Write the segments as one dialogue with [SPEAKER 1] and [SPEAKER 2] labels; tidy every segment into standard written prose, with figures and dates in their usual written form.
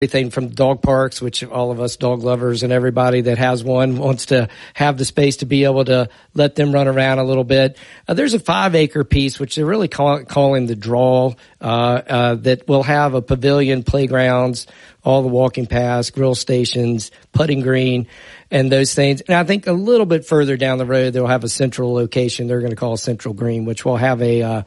[SPEAKER 1] Everything from dog parks, which all of us dog lovers and everybody that has one wants to have the space to be able to let them run around a little bit. There's a 5-acre piece, which they're really calling the draw, that will have a pavilion, playgrounds, all the walking paths, grill stations, putting green, and those things. And I think a little bit further down the road, they'll have a central location they're going to call Central Green, which will have a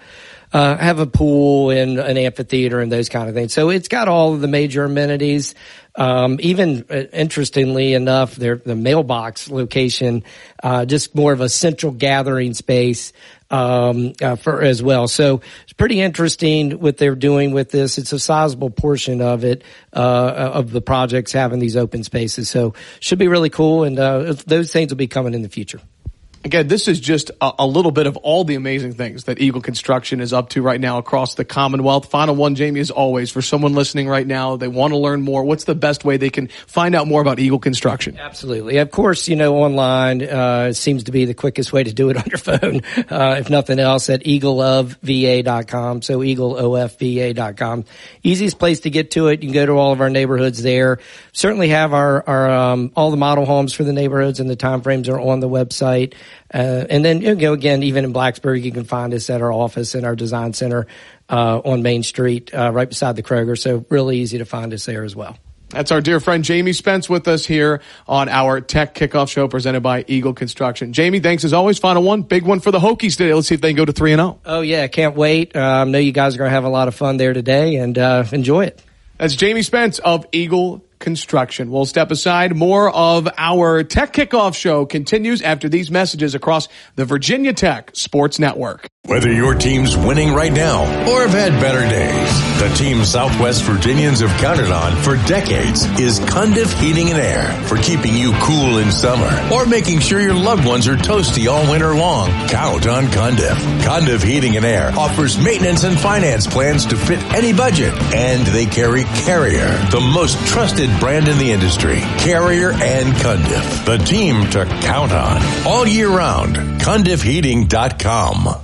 [SPEAKER 1] pool and an amphitheater and those kind of things. So it's got all of the major amenities. Even interestingly enough, the mailbox location, just more of a central gathering space, for as well. So it's pretty interesting what they're doing with this. It's a sizable portion of it, of the projects having these open spaces. So should be really cool. And, those things will be coming in the future.
[SPEAKER 2] Again, this is just a little bit of all the amazing things that Eagle Construction is up to right now across the Commonwealth. Final one, Jamie, as always, for someone listening right now, they want to learn more. What's the best way they can find out more about Eagle Construction?
[SPEAKER 1] Absolutely. Of course, online seems to be the quickest way to do it on your phone, if nothing else, at eagleofva.com. So eagleofva.com. Easiest place to get to it. You can go to all of our neighborhoods there. Certainly have our all the model homes for the neighborhoods and the timeframes are on the website. And then, again, even in Blacksburg, you can find us at our office in our design center, on Main Street, right beside the Kroger. So really easy to find us there as well.
[SPEAKER 2] That's our dear friend Jamie Spence with us here on our Tech Kickoff Show presented by Eagle Construction. Jamie, thanks as always. Final one, big one for the Hokies today. Let's see if they can go to 3-0.
[SPEAKER 1] Oh yeah, can't wait. I know you guys are going to have a lot of fun there today and enjoy it.
[SPEAKER 2] That's Jamie Spence of Eagle Construction. We'll step aside. More of our Tech Kickoff Show continues after these messages across the Virginia Tech Sports Network.
[SPEAKER 3] Whether your team's winning right now or have had better days, the team Southwest Virginians have counted on for decades is Cundiff Heating and Air for keeping you cool in summer or making sure your loved ones are toasty all winter long. Count on Cundiff. Cundiff Heating and Air offers maintenance and finance plans to fit any budget, and they carry Carrier, the most trusted brand in the industry. Carrier and Cundiff, the team to count on all year round. CundiffHeating.com.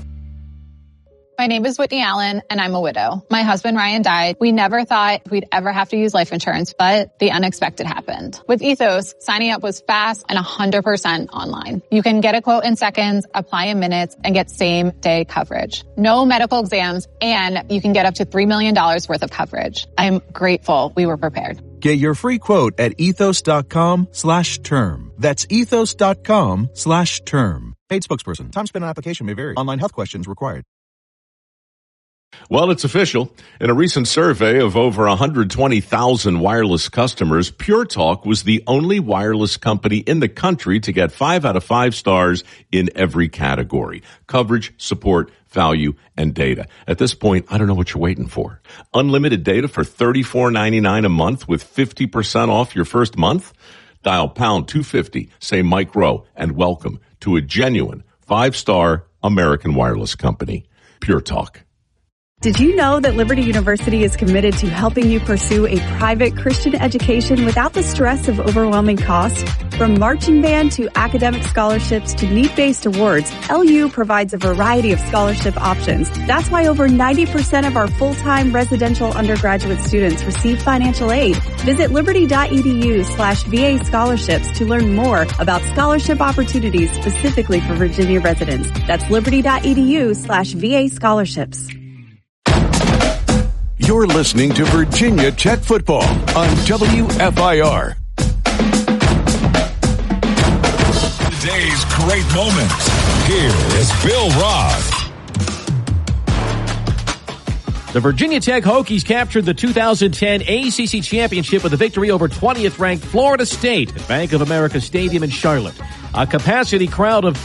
[SPEAKER 4] My name is Whitney Allen, and I'm a widow. My husband, Ryan, died. We never thought we'd ever have to use life insurance, but the unexpected happened. With Ethos, signing up was fast and 100% online. You can get a quote in seconds, apply in minutes, and get same-day coverage. No medical exams, and you can get up to $3 million worth of coverage. I'm grateful we were prepared.
[SPEAKER 5] Get your free quote at ethos.com/term. That's ethos.com/term. Paid spokesperson. Time spent on application may vary. Online health questions required.
[SPEAKER 6] Well, it's official. In a recent survey of over 120,000 wireless customers, Pure Talk was the only wireless company in the country to get 5 out of 5 stars in every category: coverage, support, value, and data. At this point, I don't know what you're waiting for. Unlimited data for $34.99 a month with 50% off your first month? Dial pound 250, say Mike Rowe, and welcome to a genuine 5-star American wireless company. Pure Talk.
[SPEAKER 7] Did you know that Liberty University is committed to helping you pursue a private Christian education without the stress of overwhelming costs? From marching band to academic scholarships to need-based awards, LU provides a variety of scholarship options. That's why over 90% of our full-time residential undergraduate students receive financial aid. Visit liberty.edu/VA scholarships to learn more about scholarship opportunities specifically for Virginia residents. That's liberty.edu/VA scholarships.
[SPEAKER 3] You're listening to Virginia Tech Football on WFIR.
[SPEAKER 8] Today's great moments. Here is Bill Ross.
[SPEAKER 9] The Virginia Tech Hokies captured the 2010 ACC Championship with a victory over 20th-ranked Florida State at Bank of America Stadium in Charlotte. A capacity crowd of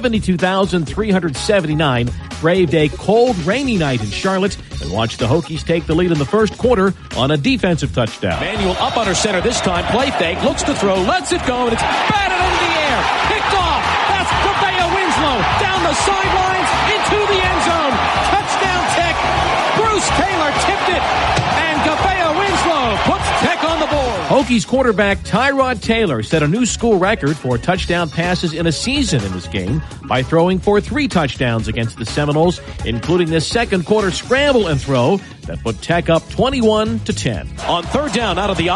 [SPEAKER 9] 72,379 braved a cold, rainy night in Charlotte and watched the Hokies take the lead in the first quarter on a defensive touchdown.
[SPEAKER 10] Manuel up under center this time. Play fake, looks to throw, lets it go, and it's batted into the air. Picked off. That's Gavea Winslow down the sidelines into the end zone. Touchdown Tech. Bruce Taylor tipped it, and Gavea Winslow puts Tech on the board.
[SPEAKER 9] Hokies quarterback Tyrod Taylor set a new school record for touchdown passes in a season in this game by throwing for 3 touchdowns against the Seminoles, including this second quarter scramble and throw that put Tech up 21-10.
[SPEAKER 10] On third down out of the